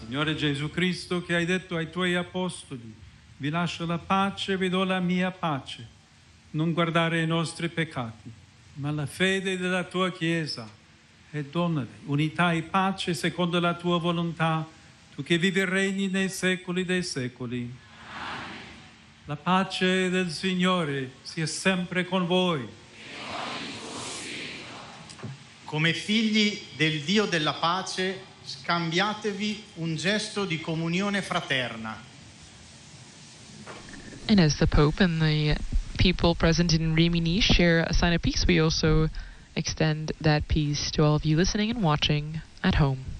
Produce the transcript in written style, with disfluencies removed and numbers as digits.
Signore Gesù Cristo, che hai detto ai tuoi apostoli, vi lascio la pace, vi do la mia pace. Non guardare i nostri peccati, ma la fede della tua Chiesa. E donale unità e pace secondo la tua volontà, tu che vivi e regni nei secoli dei secoli. La pace del Signore sia sempre con voi. Come figli del Dio della pace, scambiatevi un gesto di comunione fraterna. And as the Pope and the people present in Rimini share a sign of peace, we also extend that peace to all of you listening and watching at home.